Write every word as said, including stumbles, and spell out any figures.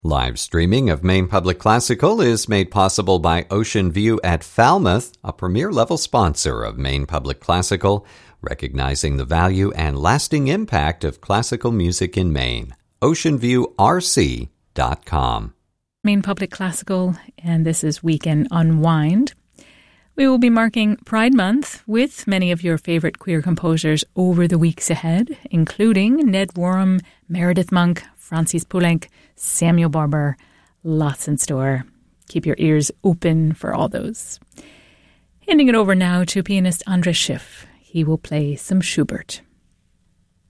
Live streaming of Maine Public Classical is made possible by Ocean View at Falmouth, a premier-level sponsor of Maine Public Classical, recognizing the value and lasting impact of classical music in Maine. ocean view r c dot com. Maine Public Classical, and this is Weekend Unwind. We will be marking Pride Month with many of your favourite queer composers over the weeks ahead, including Ned Worham, Meredith Monk, Francis Poulenc, Samuel Barber. Lots in store. Keep your ears open for all those. Handing it over now to pianist André Schiff. He will play some Schubert.